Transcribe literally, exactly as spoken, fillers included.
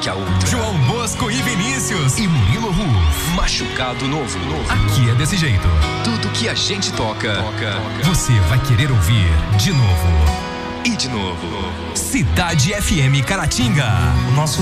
que a outra. João Bosco e Vinícius e Murilo Ruf. Machucado novo. novo. Aqui é desse jeito. Tudo que a gente toca, toca, você vai querer ouvir de novo. E de novo. Cidade F M Caratinga. O nosso